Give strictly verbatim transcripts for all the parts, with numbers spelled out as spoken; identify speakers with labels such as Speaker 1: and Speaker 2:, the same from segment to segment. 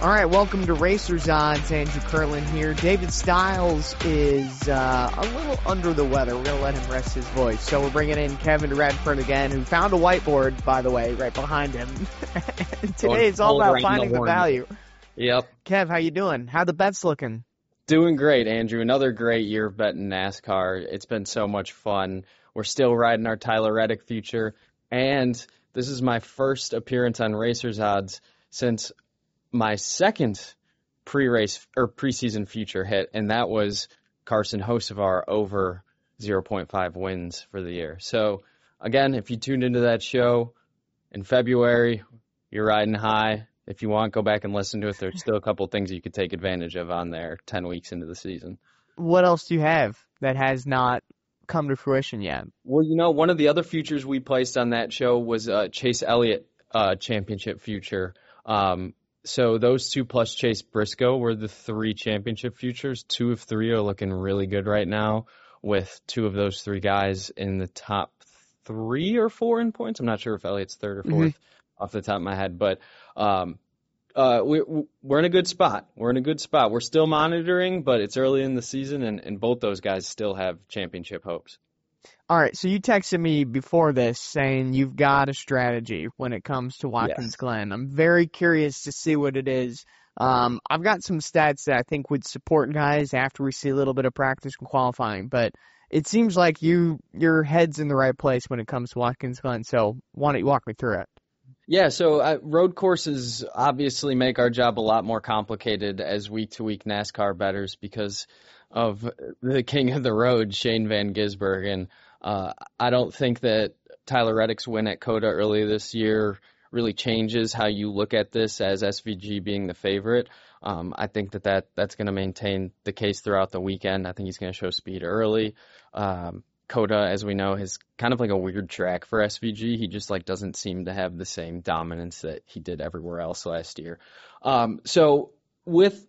Speaker 1: All right, welcome to Racers Odds. Andrew Curlin here. David Stiles is uh, a little under the weather. We're going to let him rest his voice. So we're bringing in Kevin Redfern again, who found a whiteboard, by the way, right behind him. Today it's all about finding the, the value.
Speaker 2: Yep.
Speaker 1: Kev, how you doing? How the bets looking?
Speaker 2: Doing great, Andrew. Another great year of betting NASCAR. It's been so much fun. We're still riding our Tyler Reddick future, and this is my first appearance on Racers Odds since my second pre-race or preseason future hit, and that was Carson Hocevar over zero point five wins for the year. So, again, if you tuned into that show in February, you're riding high. If you want, go back and listen to it. There's still a couple things you could take advantage of on there ten weeks into the season.
Speaker 1: What else do you have that has not come to fruition yet?
Speaker 2: Well, you know, one of the other futures we placed on that show was uh, Chase Elliott uh, championship future. Um, So those two plus Chase Briscoe were the three championship futures. Two of three are looking really good right now, with two of those three guys in the top three or four in points. I'm not sure if Elliott's third or fourth mm-hmm. off the top of my head, but um, uh, we, we're in a good spot. We're in a good spot. We're still monitoring, but it's early in the season, and, and both those guys still have championship hopes.
Speaker 1: All right, so you texted me before this saying you've got a strategy when it comes to Watkins yes. Glen. I'm very curious to see what it is. Um, I've got some stats that I think would support guys after we see a little bit of practice and qualifying, but it seems like you your head's in the right place when it comes to Watkins Glen, so why don't you walk me through it?
Speaker 2: Yeah, so uh, road courses obviously make our job a lot more complicated as week-to-week NASCAR bettors because of the king of the road, Shane Van Gisbergen. Uh, I don't think that Tyler Reddick's win at COTA earlier this year really changes how you look at this as S V G being the favorite. Um, I think that, that that's going to maintain the case throughout the weekend. I think he's going to show speed early. Um, COTA, as we know, is kind of like a weird track for S V G. He just like doesn't seem to have the same dominance that he did everywhere else last year. Um, so with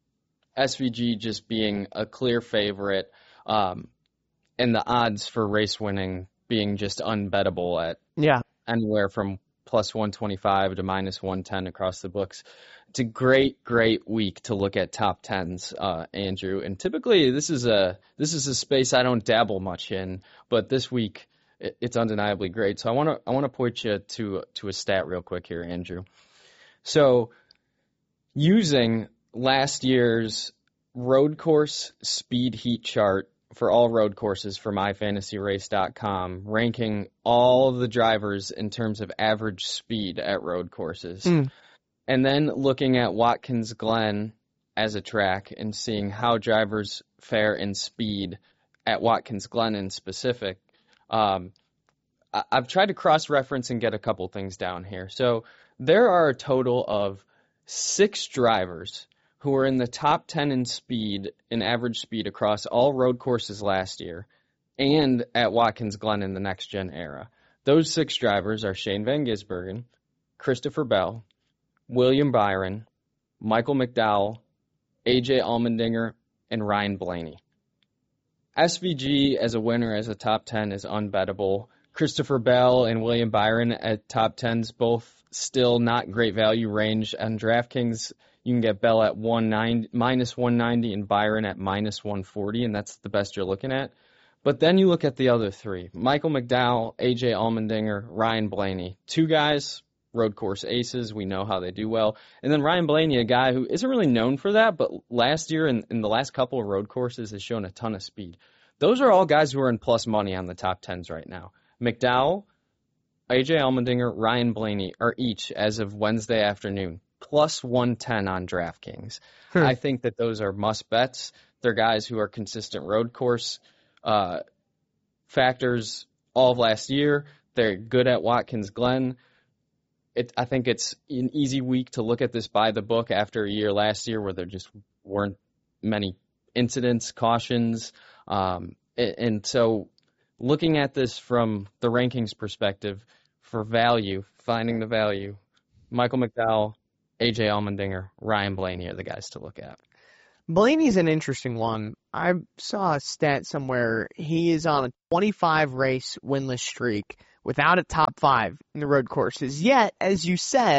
Speaker 2: S V G just being a clear favorite, um, and the odds for race winning being just unbettable at
Speaker 1: yeah.
Speaker 2: anywhere from plus one twenty-five to minus one ten across the books. It's a great, great week to look at top tens, uh, Andrew. And typically this is a this is a space I don't dabble much in, but this week it, it's undeniably great. So I want to I want to point you to to a stat real quick here, Andrew. So using last year's road course speed heat chart for all road courses for my fantasy race dot com, ranking all the drivers in terms of average speed at road courses. Mm. And then looking at Watkins Glen as a track and seeing how drivers fare in speed at Watkins Glen in specific. Um, I- I've tried to cross-reference and get a couple things down here. So there are a total of six drivers who were in the top ten in speed, in average speed across all road courses last year, and at Watkins Glen in the next-gen era. Those six drivers are Shane Van Gisbergen, Christopher Bell, William Byron, Michael McDowell, A J Allmendinger, and Ryan Blaney. S V G as a winner as a top ten is unbettable. Christopher Bell and William Byron at top tens, both still not great value range. On DraftKings, you can get Bell at minus one ninety and Byron at minus one forty, and that's the best you're looking at. But then you look at the other three, Michael McDowell, A J Allmendinger, Ryan Blaney. Two guys, road course aces. We know how they do well. And then Ryan Blaney, a guy who isn't really known for that, but last year and in, in the last couple of road courses has shown a ton of speed. Those are all guys who are in plus money on the top tens right now. McDowell, A J Allmendinger, Ryan Blaney are each, as of Wednesday afternoon, plus one ten on DraftKings. Hmm. I think that those are must bets. They're guys who are consistent road course uh, factors all of last year. They're good at Watkins Glen. It, I think it's an easy week to look at this by the book after a year last year where there just weren't many incidents, cautions. Um, and, and so looking at this from the rankings perspective for value, finding the value, Michael McDowell, A J Allmendinger, Ryan Blaney are the guys to look at.
Speaker 1: Blaney's an interesting one. I saw a stat somewhere. He is on a twenty-five race winless streak without a top five in the road courses. Yet, as you said,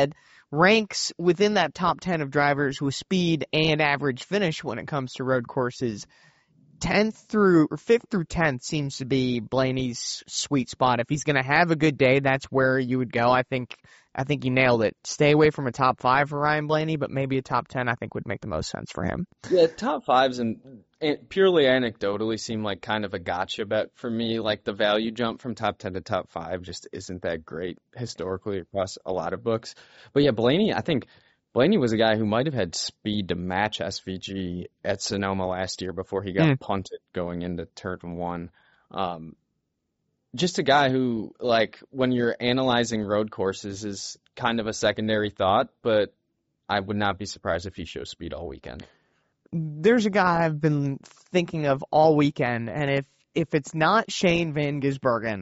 Speaker 1: ranks within that top ten of drivers with speed and average finish when it comes to road courses. tenth through, or fifth through tenth seems to be Blaney's sweet spot. If he's going to have a good day, that's where you would go. I think I think you nailed it. Stay away from a top five for Ryan Blaney, but maybe a top ten I think would make the most sense for him.
Speaker 2: Yeah, top fives and, and purely anecdotally seem like kind of a gotcha bet for me. Like the value jump from top ten to top five just isn't that great historically across a lot of books. But yeah, Blaney, I think Blaney was a guy who might have had speed to match S V G at Sonoma last year before he got mm. punted going into turn one. Um, just a guy who, like, when you're analyzing road courses is kind of a secondary thought, but I would not be surprised if he shows speed all weekend.
Speaker 1: There's a guy I've been thinking of all weekend, and if, if it's not Shane Van Gisbergen,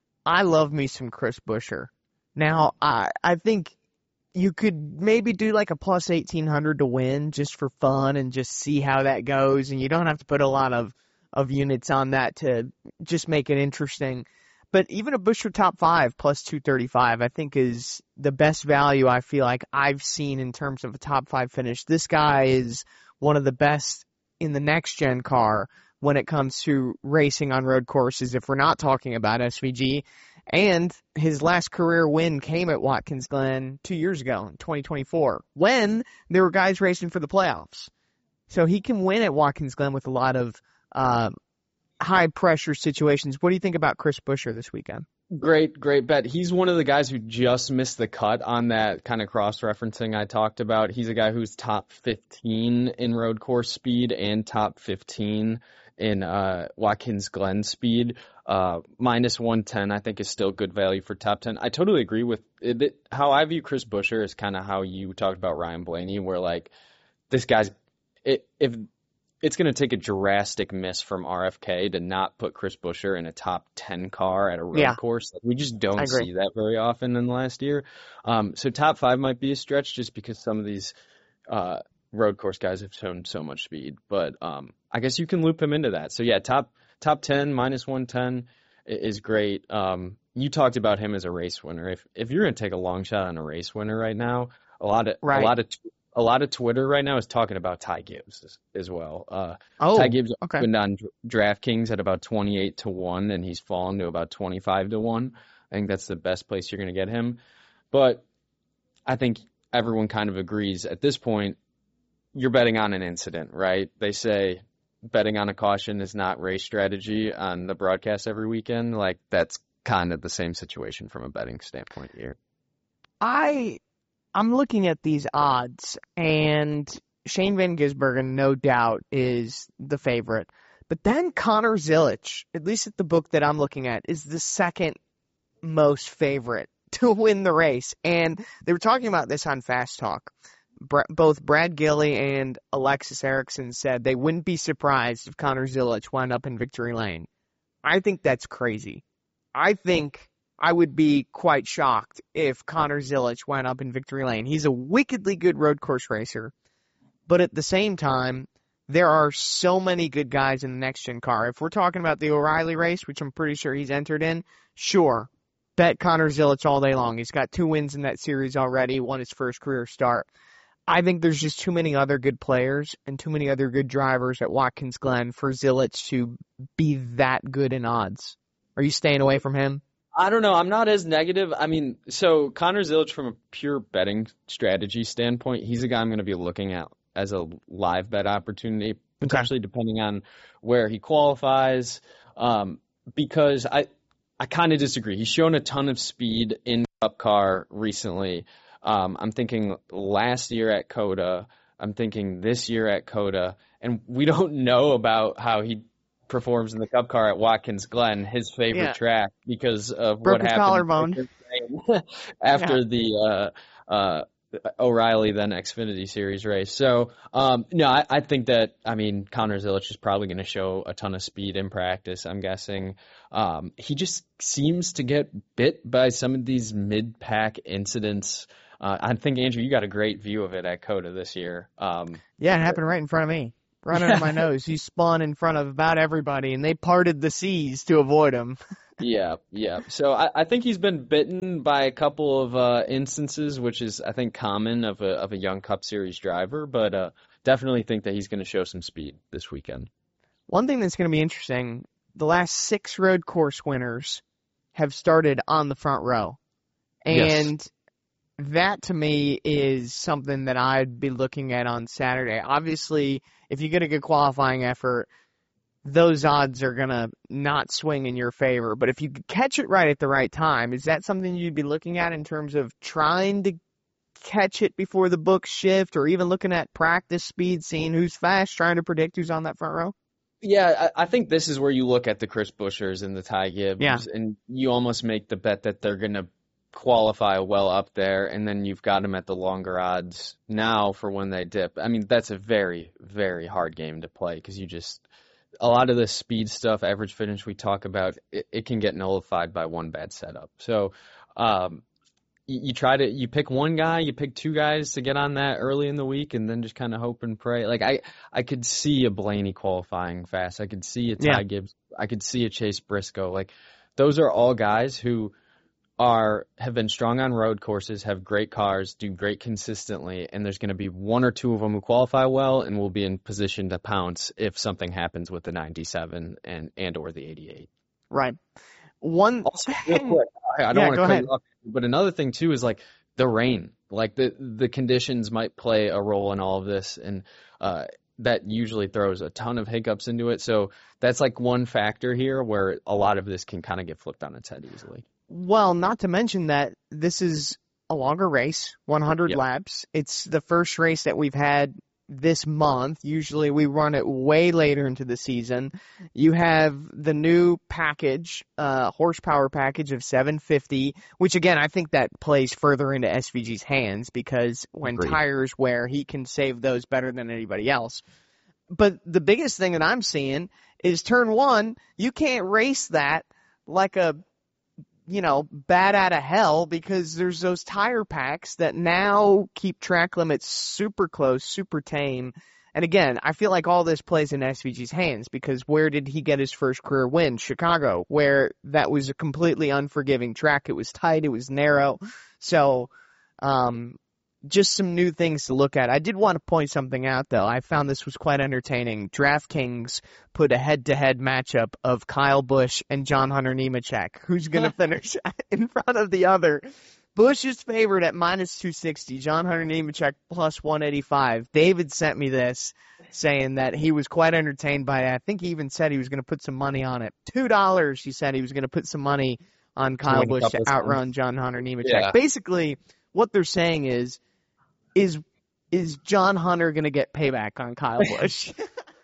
Speaker 1: I love me some Chris Buescher. Now, I I think you could maybe do like a plus eighteen hundred to win just for fun and just see how that goes, and you don't have to put a lot of, of units on that to just make it interesting. But even a Buescher top five plus two thirty-five I think is the best value I feel like I've seen in terms of a top five finish. This guy is one of the best in the next-gen car when it comes to racing on road courses, if we're not talking about S V G. And his last career win came at Watkins Glen two years ago in twenty twenty-four when there were guys racing for the playoffs. So he can win at Watkins Glen with a lot of uh, high-pressure situations. What do you think about Chris Buescher this weekend?
Speaker 2: Great, great bet. He's one of the guys who just missed the cut on that kind of cross-referencing I talked about. He's a guy who's top fifteen in road course speed and top fifteen in uh, Watkins Glen speed. Uh, minus one ten, I think, is still good value for top ten. I totally agree with it. it how I view Chris Buescher is kind of how you talked about Ryan Blaney, where, like, this guy's it, if it's going to take a drastic miss from R F K to not put Chris Buescher in a top ten car at a road
Speaker 1: yeah.
Speaker 2: course. Like, we just don't see that very often in the last year. Um, so top five might be a stretch just because some of these uh, road course guys have shown so much speed. But um, I guess you can loop him into that. So, yeah, top top ten, minus one ten is great. Um, you talked about him as a race winner. If if you're going to take a long shot on a race winner right now, a lot of
Speaker 1: right.
Speaker 2: a lot of A lot of Twitter right now is talking about Ty Gibbs as, as well. Uh,
Speaker 1: oh,
Speaker 2: Ty Gibbs
Speaker 1: okay.
Speaker 2: opened on DraftKings at about twenty-eight to one, and he's fallen to about twenty-five to one. I think that's the best place you're going to get him. But I think everyone kind of agrees at this point, you're betting on an incident, right? They say betting on a caution is not race strategy on the broadcast every weekend. Like, that's kind of the same situation from a betting standpoint here.
Speaker 1: I... I'm looking at these odds, and Shane Van Gisbergen, no doubt, is the favorite. But then Connor Zilisch, at least at the book that I'm looking at, is the second most favorite to win the race. And they were talking about this on Fast Talk. Both Brad Gilly and Alexis Erickson said they wouldn't be surprised if Connor Zilisch wound up in victory lane. I think that's crazy. I think I would be quite shocked if Connor Zilisch went up in victory lane. He's a wickedly good road course racer, but at the same time, there are so many good guys in the next-gen car. If we're talking about the O'Reilly race, which I'm pretty sure he's entered in, sure, bet Connor Zilisch all day long. He's got two wins in that series already, won his first career start. I think there's just too many other good players and too many other good drivers at Watkins Glen for Zilisch to be that good in odds. Are you staying away from him?
Speaker 2: I don't know. I'm not as negative. I mean, so Connor Zilisch, from a pure betting strategy standpoint, he's a guy I'm going to be looking at as a live bet opportunity, potentially okay. depending on where he qualifies. Um, because I, I kind of disagree. He's shown a ton of speed in Cup car recently. Um, I'm thinking last year at COTA. I'm thinking this year at COTA. And we don't know about how he performs in the Cup car at Watkins Glen, his favorite yeah. track, because of
Speaker 1: Broke
Speaker 2: what
Speaker 1: his
Speaker 2: happened after
Speaker 1: yeah.
Speaker 2: the uh, uh, O'Reilly then Xfinity Series race. So, um, no, I, I think that, I mean, Connor Zilisch is probably going to show a ton of speed in practice, I'm guessing. Um, he just seems to get bit by some of these mid-pack incidents. Uh, I think, Andrew, you got a great view of it at COTA this year. Um,
Speaker 1: yeah, it happened right in front of me. Right under my nose. He spun in front of about everybody, and they parted the seas to avoid him.
Speaker 2: Yeah, yeah. So I, I think he's been bitten by a couple of uh, instances, which is I think common of a of a young Cup Series driver, but uh, definitely think that he's going to show some speed this weekend.
Speaker 1: One thing that's going to be interesting, the last six road course winners have started on the front row. And
Speaker 2: Yes.
Speaker 1: that to me is something that I'd be looking at on Saturday. Obviously, if you get a good qualifying effort, those odds are going to not swing in your favor. But if you catch it right at the right time, is that something you'd be looking at in terms of trying to catch it before the books shift, or even looking at practice speed, seeing who's fast, trying to predict who's on that front row?
Speaker 2: Yeah, I, I think this is where you look at the Chris Buschers and the Ty
Speaker 1: Yeah.
Speaker 2: Gibbs, and you almost make the bet that they're going to qualify well up there, and then you've got them at the longer odds now for when they dip. I mean, that's a very, very hard game to play because you just a lot of the speed stuff, average finish we talk about, it, it can get nullified by one bad setup. So, um, you, you try to you pick one guy, you pick two guys to get on that early in the week, and then just kind of hope and pray. Like I, I could see a Blaney qualifying fast. I could see a Ty
Speaker 1: Yeah.
Speaker 2: Gibbs. I could see a Chase Briscoe. Like those are all guys who are have been strong on road courses, have great cars, do great consistently, and there's going to be one or two of them who qualify well and will be in position to pounce if something happens with the ninety-seven and and or the eighty-eight.
Speaker 1: Right. One
Speaker 2: Also, real
Speaker 1: thing.
Speaker 2: quick, I, I don't
Speaker 1: Yeah,
Speaker 2: want
Speaker 1: go
Speaker 2: to cut
Speaker 1: ahead.
Speaker 2: you off, but another thing too is like the rain, like the the conditions might play a role in all of this, and uh, that usually throws a ton of hiccups into it. So that's like one factor here where a lot of this can kind of get flipped on its head easily.
Speaker 1: Well, not to mention that this is a longer race, one hundred
Speaker 2: Yep.
Speaker 1: laps. It's the first race that we've had this month. Usually we run it way later into the season. You have the new package, uh, horsepower package of seven fifty, which again, I think that plays further into S V G's hands because when
Speaker 2: Agreed.
Speaker 1: tires wear, he can save those better than anybody else. But the biggest thing that I'm seeing is turn one, you can't race that like a you know, bat out of hell because there's those tire packs that now keep track limits super close, super tame. And again, I feel like all this plays in S V G's hands because where did he get his first career win? Chicago, where that was a completely unforgiving track. It was tight, it was narrow. So, um, just some new things to look at. I did want to point something out, though. I found this was quite entertaining. DraftKings put a head-to-head matchup of Kyle Busch and John Hunter Nemechek. Who's going to finish in front of the other? Busch is favored at minus two sixty. John Hunter Nemechek plus one eighty-five. David sent me this saying that he was quite entertained by it. I think he even said he was going to put some money on it. two dollars, he said he was going to put some money on Kyle Busch to outrun John Hunter Nemechek.
Speaker 2: Yeah.
Speaker 1: Basically, what they're saying is, Is is John Hunter going to get payback on Kyle Busch?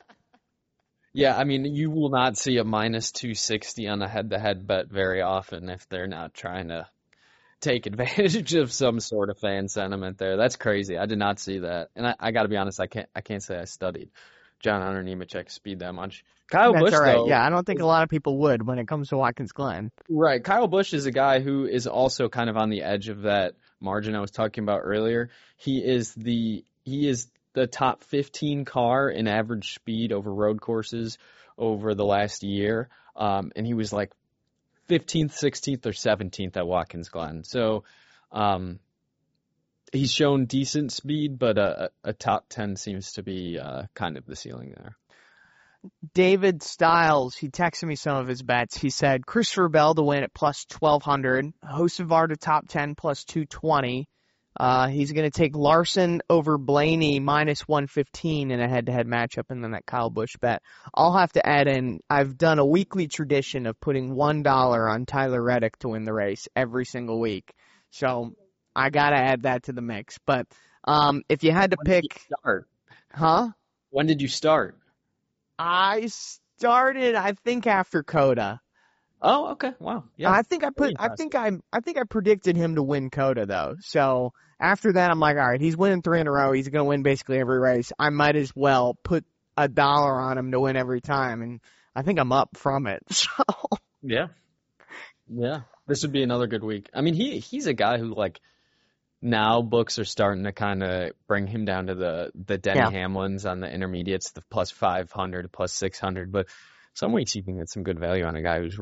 Speaker 2: Yeah, I mean, you will not see a minus two sixty on a head-to-head bet very often if they're not trying to take advantage of some sort of fan sentiment there. That's crazy. I did not see that. And I, I got to be honest, I can't I can't say I studied John Hunter Nemechek's speed that much. Kyle
Speaker 1: That's
Speaker 2: Busch,
Speaker 1: all right.
Speaker 2: though,
Speaker 1: Yeah, I don't think a lot of people would when it comes to Watkins Glen.
Speaker 2: right. Kyle Busch is a guy who is also kind of on the edge of that margin I was talking about earlier. He is the he is the top fifteen car in average speed over road courses over the last year, um, and he was like fifteenth, sixteenth, or seventeenth at Watkins Glen. So um, he's shown decent speed, but a, a top ten seems to be uh, kind of the ceiling there.
Speaker 1: David Stiles, he texted me some of his bets. He said Christopher Bell to win at plus twelve hundred, Hocevar to top ten plus two twenty. Uh, he's going to take Larson over Blaney minus one fifteen in a head-to-head matchup, and then that Kyle Busch bet. I'll have to add in, I've done a weekly tradition of putting one dollar on Tyler Reddick to win the race every single week. So I got to add that to the mix. But um, if you had to
Speaker 2: When
Speaker 1: pick...
Speaker 2: did you start?
Speaker 1: Huh?
Speaker 2: When did you start?
Speaker 1: I started, I think, after Coda.
Speaker 2: Oh, okay. Wow. Yeah.
Speaker 1: I think I put, I think I, I think I predicted him to win Coda though. So after that, I'm like, all right, he's winning three in a row. He's going to win basically every race. I might as well put a dollar on him to win every time, and I think I'm up from it. So
Speaker 2: Yeah. Yeah. This would be another good week. I mean, he he's a guy who like now books are starting to kind of bring him down to the the Denny
Speaker 1: Yeah.
Speaker 2: Hamlins on the intermediates, the plus five hundred, plus six hundred. But some weeks you can get some good value on a guy who's run a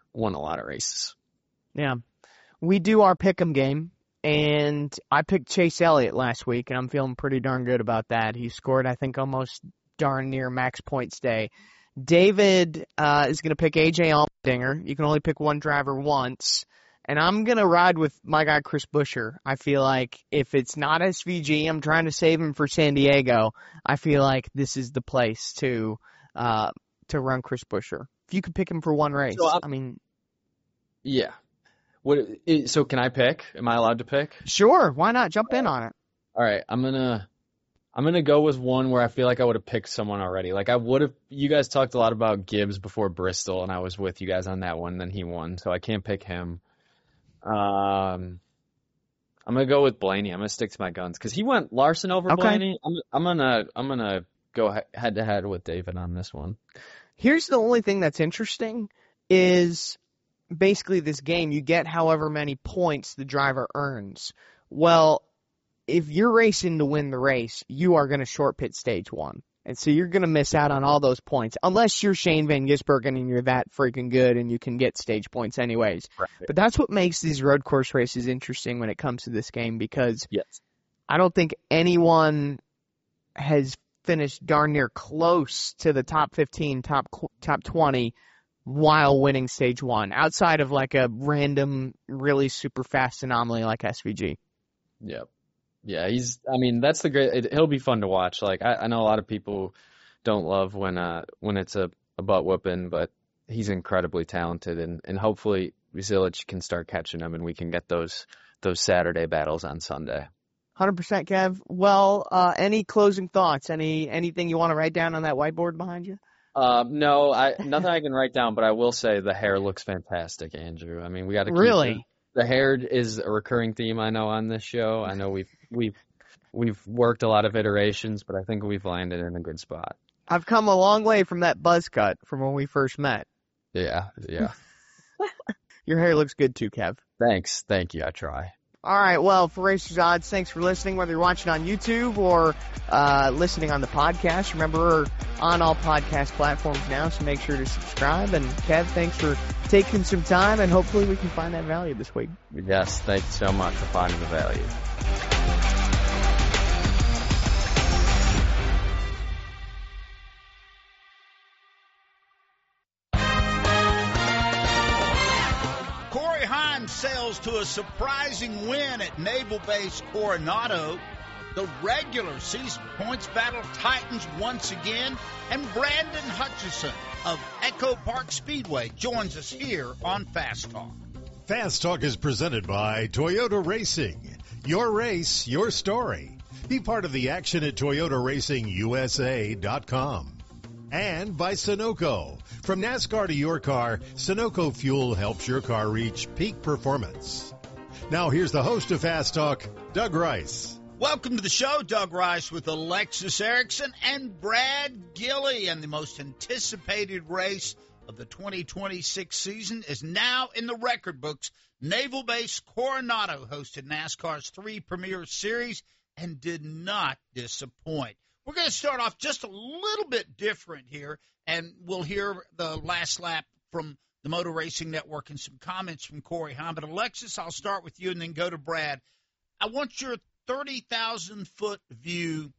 Speaker 2: won a lot of races.
Speaker 1: Yeah. We do our pick'em game, and I picked Chase Elliott last week, and I'm feeling pretty darn good about that. He scored, I think, almost darn near max points day. David uh, is going to pick A J Allmendinger. You can only pick one driver once. And I'm going to ride with my guy Chris Buescher. I feel like if it's not S V G, I'm trying to save him for San Diego. I feel like this is the place to uh, to run Chris Buescher. If you could pick him for one race, so I mean.
Speaker 2: Yeah. What? So can I pick? Am I allowed to pick?
Speaker 1: Sure. Why not? Jump in on it.
Speaker 2: All right. I'm going to. I'm going to go with one where I feel like I would have picked someone already. Like I would have, you guys talked a lot about Gibbs before Bristol, and I was with you guys on that one, then he won. So I can't pick him. Um, I'm going to go with Blaney. I'm going to stick to my guns because he went Larson over
Speaker 1: okay.
Speaker 2: Blaney. I'm, I'm going to, I'm going to go head to head with David on this one.
Speaker 1: Here's the only thing that's interesting is basically this game, you get however many points the driver earns. Well, if you're racing to win the race, you are going to short pit stage one. And so you're going to miss out on all those points, unless you're Shane Van Gisbergen and you're that freaking good and you can get stage points anyways.
Speaker 2: Right.
Speaker 1: But that's what makes these road course races interesting when it comes to this game, because
Speaker 2: yes.
Speaker 1: I don't think anyone has finished darn near close to the top fifteen, top top twenty while winning stage one, outside of like a random, really super fast anomaly like S V G.
Speaker 2: Yep. Yeah, he's. I mean, that's the great. It, he'll be fun to watch. Like I, I know a lot of people don't love when uh when it's a, a butt whooping, but he's incredibly talented, and, and hopefully Vizilic can start catching him, and we can get those those Saturday battles on Sunday.
Speaker 1: one hundred percent, Kev. Well, uh, any closing thoughts? Any anything you want to write down on that whiteboard behind you?
Speaker 2: Uh, no, I nothing I can write down, but I will say the hair looks fantastic, Andrew. I mean, we got to keep
Speaker 1: really.
Speaker 2: It. The hair is a recurring theme I know on this show. I know we've we've we've worked a lot of iterations, but I think we've landed in a good spot.
Speaker 1: I've come a long way from that buzz cut from when we first met.
Speaker 2: Yeah, yeah.
Speaker 1: Your hair looks good too, Kev.
Speaker 2: Thanks. Thank you. I try.
Speaker 1: All right, well, for Racers Odds, thanks for listening, whether you're watching on YouTube or uh, listening on the podcast. Remember, we're on all podcast platforms now, so make sure to subscribe. And, Kev, thanks for taking some time, and hopefully we can find that value this week.
Speaker 2: Yes, thank you so much for finding the value.
Speaker 3: Sails to a surprising win at Naval Base Coronado. The regular season points battle tightens once again, and Brandon Hutchison of Echo Park Speedway joins us here on Fast Talk.
Speaker 4: Fast Talk is presented by Toyota Racing. Your race, your story. Be part of the action at Toyota Racing U S A dot com. And by Sunoco. From NASCAR to your car, Sunoco Fuel helps your car reach peak performance. Now here's the host of Fast Talk, Doug Rice.
Speaker 3: Welcome to the show, Doug Rice with Alexis Erickson and Brad Gilley. And the most anticipated race of the twenty twenty-six season is now in the record books. Naval Base Coronado hosted NASCAR's three Premier Series and did not disappoint. We're going to start off just a little bit different here, and we'll hear the last lap from the Motor Racing Network and some comments from Corey Heim. But, Alexis, I'll start with you and then go to Brad. I want your thirty thousand foot view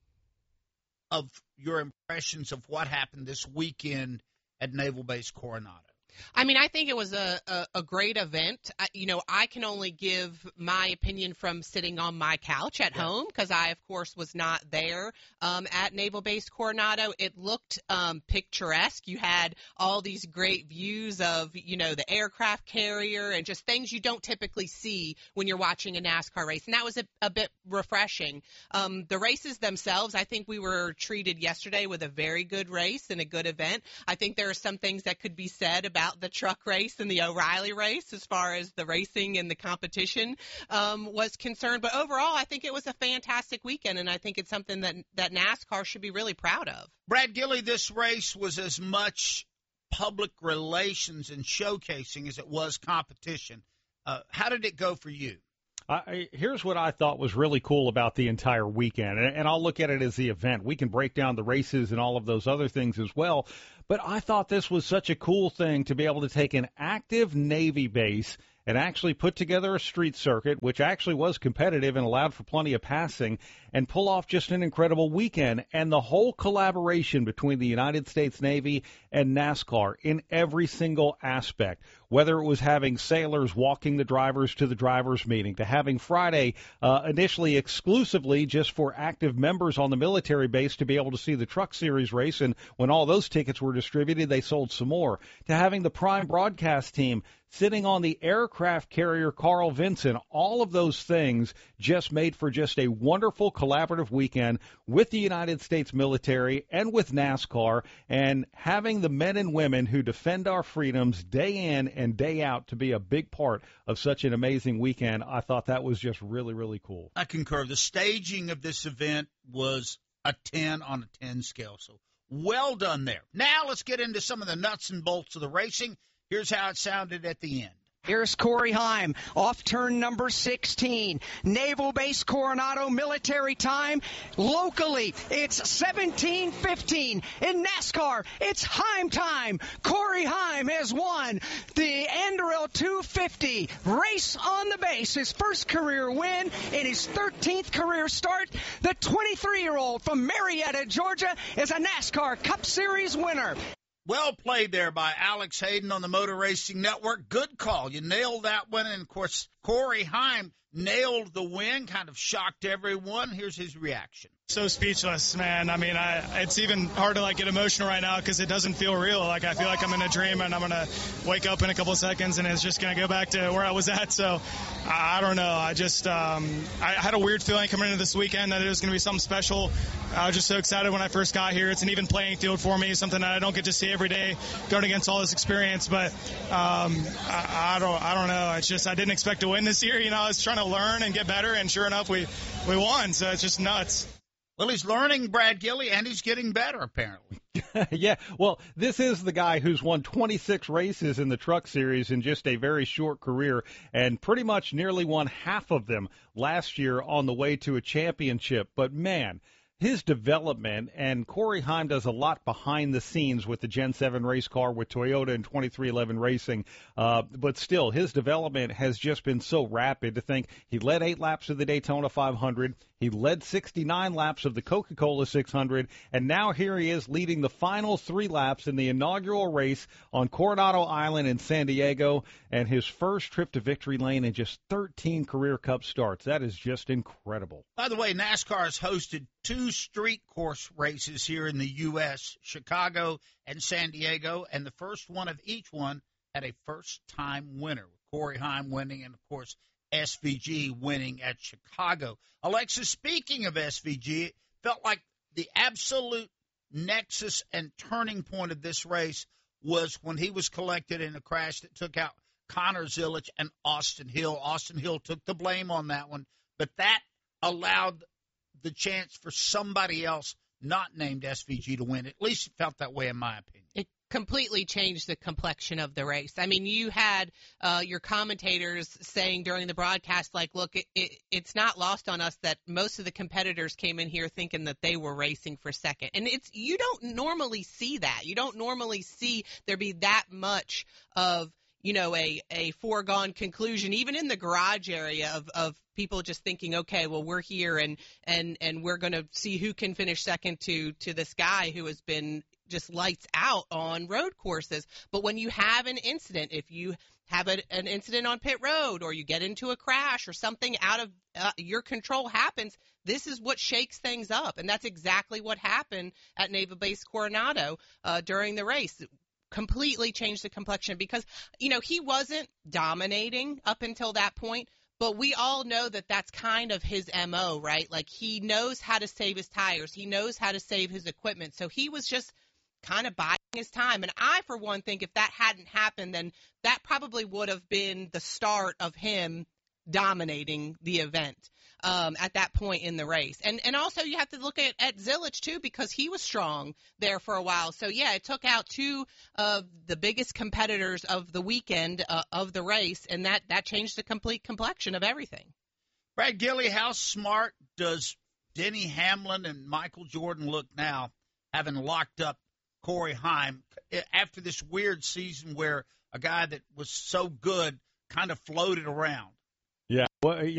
Speaker 3: of your impressions of what happened this weekend at Naval Base Coronado.
Speaker 5: I mean, I think it was a, a, a great event. I, you know, I can only give my opinion from sitting on my couch at yeah. home because I, of course, was not there um, at Naval Base Coronado. It looked um, picturesque. You had all these great views of, you know, the aircraft carrier and just things you don't typically see when you're watching a NASCAR race. And that was a, a bit refreshing. Um, the races themselves, I think we were treated yesterday with a very good race and a good event. I think there are some things that could be said about the truck race and the O'Reilly race as far as the racing and the competition um, was concerned. But overall, I think it was a fantastic weekend, and I think it's something that, that NASCAR should be really proud of.
Speaker 3: Brad Gilley, this race was as much public relations and showcasing as it was competition. Uh, how did it go for you?
Speaker 6: I, here's what I thought was really cool about the entire weekend, and, and I'll look at it as the event. We can break down the races and all of those other things as well, but I thought this was such a cool thing to be able to take an active Navy base and actually put together a street circuit, which actually was competitive and allowed for plenty of passing, and pull off just an incredible weekend. And the whole collaboration between the United States Navy and NASCAR in every single aspect, whether it was having sailors walking the drivers to the drivers' meeting, to having Friday uh, initially exclusively just for active members on the military base to be able to see the Truck Series race, and when all those tickets were distributed, they sold some more, to having the Prime broadcast team sitting on the aircraft carrier Carl Vinson. All of those things just made for just a wonderful collaborative weekend with the United States military and with NASCAR, and having the men and women who defend our freedoms day in and day out to be a big part of such an amazing weekend. I thought that was just really, really cool.
Speaker 3: I concur. The staging of this event was a ten on a ten scale, so well done there. Now let's get into some of the nuts and bolts of the racing. Here's how it sounded at the end.
Speaker 7: Here's Corey Heim off turn number sixteen. Naval Base Coronado military time. Locally, it's seventeen fifteen. In NASCAR, it's Heim time. Corey Heim has won the Anduril two fifty race on the base. His first career win in his thirteenth career start. The twenty-three-year-old from Marietta, Georgia, is a NASCAR Cup Series winner.
Speaker 3: Well played there by Alex Hayden on the Motor Racing Network. Good call. You nailed that one. And, of course, Corey Heim nailed the win, kind of shocked everyone. Here's his reaction.
Speaker 8: So speechless, man. I mean, I, it's even hard to like get emotional right now because it doesn't feel real. Like I feel like I'm in a dream and I'm going to wake up in a couple of seconds and it's just going to go back to where I was at. So I, I don't know. I just um, I had a weird feeling coming into this weekend that it was going to be something special. I was just so excited when I first got here. It's an even playing field for me, something that I don't get to see every day going against all this experience. But um, I, I don't I don't know. It's just I didn't expect to win this year. You know, I was trying to learn and get better, and sure enough, we, we won. So it's just nuts.
Speaker 3: Well, he's learning, Brad Gilly, and he's getting better, apparently.
Speaker 6: Yeah, well, this is the guy who's won twenty-six races in the Truck Series in just a very short career, and pretty much nearly won half of them last year on the way to a championship. But, man, his development, and Corey Heim does a lot behind the scenes with the Gen seven race car with Toyota and twenty-three eleven Racing, uh, but still, his development has just been so rapid. To think he led eight laps of the Daytona five hundred, he led sixty-nine laps of the Coca-Cola six hundred, and now here he is leading the final three laps in the inaugural race on Coronado Island in San Diego, and his first trip to victory lane in just thirteen career Cup starts. That is just incredible.
Speaker 3: By the way, NASCAR has hosted two street course races here in the U S, Chicago and San Diego, and the first one of each one had a first-time winner, with Corey Heim winning and, of course, S V G winning at Chicago. Alexa, speaking of S V G, it felt like the absolute nexus and turning point of this race was when he was collected in a crash that took out Connor Zilisch and Austin Hill. Austin Hill took the blame on that one, but that allowed the chance for somebody else not named S V G to win. At least it felt that way in my opinion.
Speaker 5: It completely changed the complexion of the race. I mean, you had uh, your commentators saying during the broadcast, like, look, it, it, it's not lost on us that most of the competitors came in here thinking that they were racing for second. And it's you don't normally see that. You don't normally see there be that much of, you know, a, a foregone conclusion, even in the garage area of, of people just thinking, okay, well, we're here and, and, and we're going to see who can finish second to, to this guy who has been just lights out on road courses. But when you have an incident, if you have a, an incident on pit road or you get into a crash or something out of uh, your control happens, this is what shakes things up. And that's exactly what happened at Naval Base Coronado uh, during the race. Completely changed the complexion because, you know, he wasn't dominating up until that point, but we all know that that's kind of his M O, right? Like he knows how to save his tires. He knows how to save his equipment. So he was just kind of biding his time. And I, for one, think if that hadn't happened, then that probably would have been the start of him dominating the event um, at that point in the race. And and also you have to look at, at Zilisch, too, because he was strong there for a while. So, yeah, it took out two of the biggest competitors of the weekend uh, of the race, and that, that changed the complete complexion of everything.
Speaker 3: Brad Gilly, how smart does Denny Hamlin and Michael Jordan look now, having locked up Corey Heim after this weird season where a guy that was so good kind of floated around?
Speaker 6: Yeah, well,